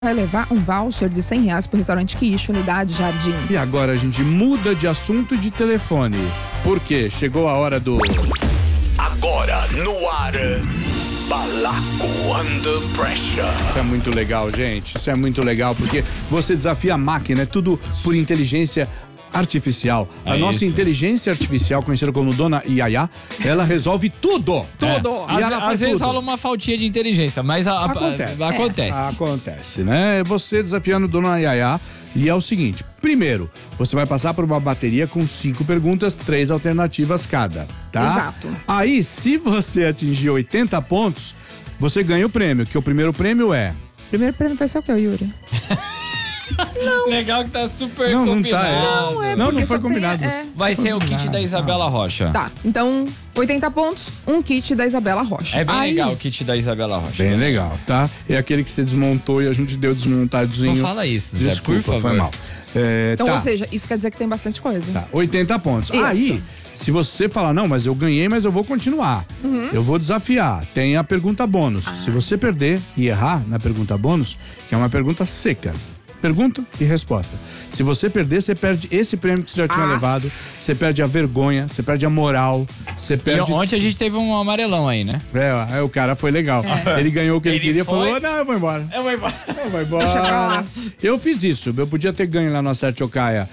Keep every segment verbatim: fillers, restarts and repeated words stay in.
vai levar um voucher de cem reais pro restaurante Quiche, Unidade Jardins. E agora a gente muda de assunto de telefone, porque chegou a hora do... Agora no ar, Balaco Under Pressure. Isso é muito legal, gente, isso é muito legal, porque você desafia a máquina, é tudo por inteligência artificial. A É nossa isso. inteligência artificial, conhecida como Dona Yaya, ela resolve tudo. Tudo. E Às, ela às faz vezes tudo. rola uma faltinha de inteligência, mas a, a, Acontece. a- acontece. É, acontece, né? Você desafiando Dona Yaya, e é o seguinte: primeiro, você vai passar por uma bateria com cinco perguntas, três alternativas cada, tá? Exato. Aí, se você atingir oitenta pontos, você ganha o prêmio, que o primeiro prêmio é... Primeiro prêmio vai ser o que, Yuri? Legal que tá super Não, não combinado. tá, é. Não, é Não, porque não foi só tem- combinado. é. Vai ser o kit da Isabela Rocha. Tá, então oitenta pontos, um kit da Isabela Rocha. É bem Aí, legal o kit da Isabela Rocha. Bem legal, tá? É aquele que você desmontou e a gente deu desmontadinho. Não fala isso, Zé, Desculpa, por favor. foi mal. É, Então, tá. ou seja, isso quer dizer que tem bastante coisa. Tá, oitenta pontos. Isso. Aí, se você falar, não, mas eu ganhei, mas eu vou continuar. Uhum. Eu vou desafiar. Tem a pergunta bônus. Ah. Se você perder e errar na pergunta bônus, que é uma pergunta seca. Pergunta e resposta. Se você perder, você perde esse prêmio que você já tinha Ah. levado. Você perde a vergonha, você perde a moral, você E perde... ontem a gente teve um amarelão aí, né? É, ó, aí o cara foi legal. Ele ganhou o que ele, Ele queria e foi? falou, não, eu vou embora. Eu vou embora. Eu vou Deixa pra embora. lá. Eu fiz isso. Eu podia ter ganho lá no Acerte Ocaia,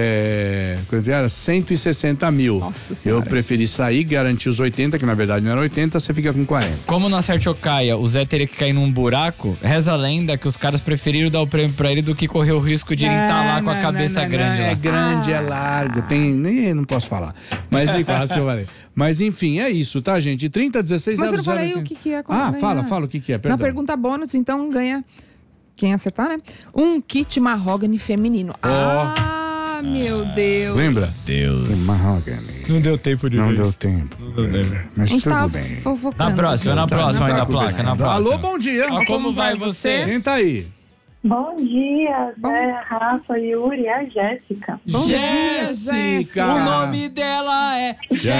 é, quanto era? cento e sessenta mil. Nossa Eu Senhora. preferi sair, garantir os oitenta, que na verdade não era oitenta, você fica com quarenta. Como na Acerte Ocaia o Zé teria que cair num buraco, reza a lenda que os caras preferiram dar o prêmio pra ele do que correr o risco de ele estar lá com a Não, cabeça não, grande não, lá. É grande, é largo, tem. Nem, não posso falar. Mas quase que eu falei. Mas enfim, é isso, tá, gente? trinta, dezesseis, Mas eu zero, não falei zero, o que, que é Ah, ganhar. fala, fala o que, que é, Na perdão. pergunta bônus, então, ganha, quem acertar, né? Um kit mahogany feminino. Ah, meu Deus. Lembra? Deus. Mahogany. Não deu tempo de Não ver. deu tempo. Mas A gente tudo tá bem. fofocando. Na próxima, na Tá, próxima aí da Tá placa, conversando. na próxima. Alô, bom dia. Ó, como vai você? Quem tá aí? Bom dia, Bom- Zé, Rafa, Yuri, é a Jéssica. Bom dia, Jéssica. O nome dela é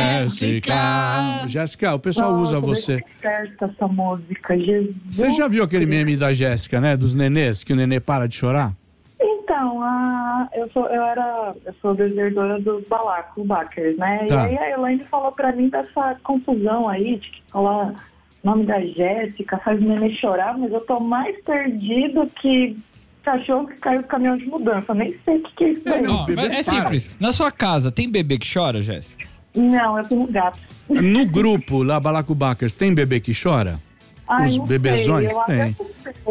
Jéssica. Jéssica, o pessoal Nossa, usa você. deixa certo essa música, Jesus. Você já viu aquele meme da Jéssica, né? Dos nenês, que o nenê para de chorar? Então, a, eu, sou, eu era, eu sou desertora dos Balacobakers, né? Tá. E aí a Elaine falou pra mim dessa confusão aí, de que falar o nome da Jéssica faz o nenê chorar, mas eu tô mais perdido que cachorro que caiu do caminhão de mudança. Eu nem sei o que, que é isso daí. não. Ó, bebê é para. simples. Na sua casa, tem bebê que chora, Jéssica? Não, eu tenho um gato. No grupo lá, Balacobakers, tem bebê que chora? Ai, Os não bebezões sei, eu tem. até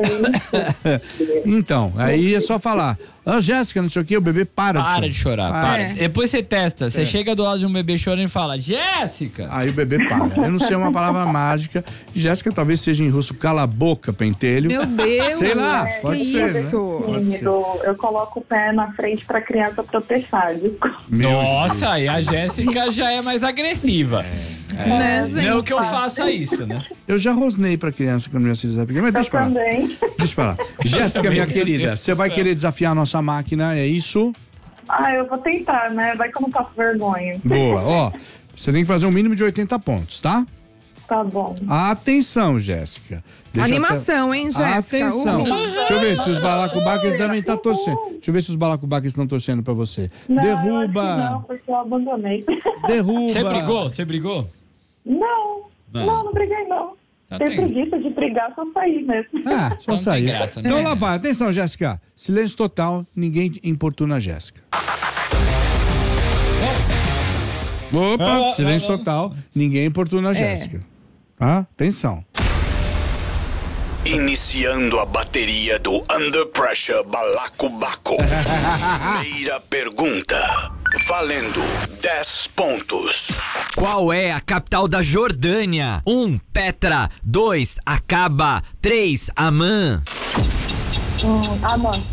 pensei. Então, aí é só falar. Ah, Jéssica, não sei o que, o bebê para, Para de de chorar. chorar, Para. para. É. Depois você testa. Você chega do lado de um bebê chorando e fala, Jéssica! Aí o bebê para. Eu não sei uma palavra mágica. Jéssica talvez seja em russo, cala a boca, pentelho. Meu Deus. Sei lá, que pode ser, né? isso? Pode ser. Tímido, eu coloco o pé na frente pra criança protestar. desculpa. Meu Nossa, e a Jéssica já é mais agressiva. Né, gente? Não que eu faça isso, né? Eu já rosnei pra criança quando minha filha era pequena, mas Eu deixa pra lá. também. Deixa pra lá. Jéssica, minha querida, você vai querer desafiar a nossa máquina, é isso? Ah, eu vou tentar, né? Vai que eu não passo vergonha. Boa, ó. Você tem que fazer um mínimo de oitenta pontos, tá? Tá bom. Atenção, Jéssica. Deixa eu Animação, hein, até- Jéssica? Atenção. Uhul. Deixa eu ver se os balacobacas também estão torcendo. Deixa eu ver se os balacobacas estão torcendo pra você. Não, eu acho que Derruba. não, porque eu abandonei. Derruba. Você brigou? Você brigou? Não, Não. não, não, briguei não. Tá Tem tem. preguiça de brigar, só sair mesmo. Ah, só Então não tem sair. graça, né? Então lá vai. Atenção, Jéssica. Silêncio total. Ninguém importuna a Jéssica. Opa, Ah, silêncio ah, ah. total. Ninguém importuna a Jéssica. Tá? Atenção. Iniciando a bateria do Under Pressure Balacobaco. Primeira pergunta. Valendo dez pontos. Qual é a capital da Jordânia? um. Petra. dois. Acaba. três. Amã. Hum, ah, mano.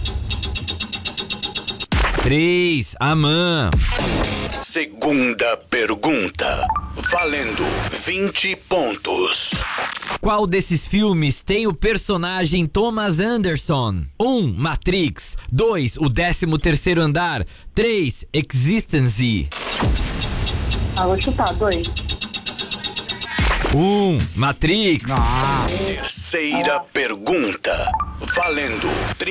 três. Amã. Segunda pergunta. Valendo vinte pontos. Qual desses filmes tem o personagem Thomas Anderson? um. Matrix. dois. O décimo terceiro andar. três. Existence. Ah, vou chutar, dois. um. Matrix. Ah. Terceira pergunta. Valendo